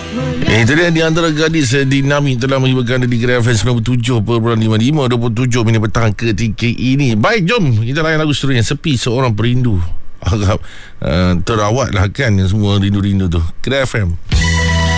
Itu dia di antara gadis dinamik telah menghiburkan di Gerai FM 97.55 27 minit petang ketika ini. Baik, jom kita layan lagu seterusnya. Sepi Seorang Perindu. Agak terawat lah kan, semua rindu-rindu tu. Gerai FM.